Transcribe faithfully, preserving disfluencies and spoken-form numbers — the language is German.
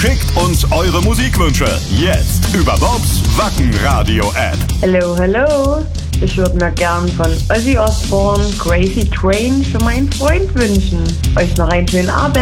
Schickt uns eure Musikwünsche jetzt über Bobs Wacken-Radio-App. Hallo, hallo. Ich würde mir gern von Ozzy Osbourne Crazy Train für meinen Freund wünschen. Euch noch einen schönen Abend.